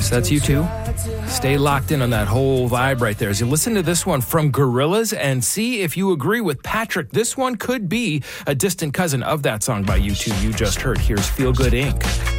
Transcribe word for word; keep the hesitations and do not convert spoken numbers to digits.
Yes, that's U two. Stay locked in on that whole vibe right there as you listen to this one from Gorillaz and see if you agree with Patrick. This one could be a distant cousin of that song by U two you just heard. Here's Feel Good Incorporated.